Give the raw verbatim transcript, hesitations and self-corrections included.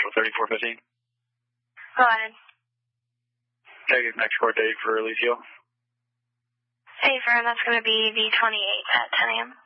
Marshall thirty-four fifteen. Go ahead. Take next court date for Alicio. Hey, Fern, that's going to be the twenty-eighth at ten a.m.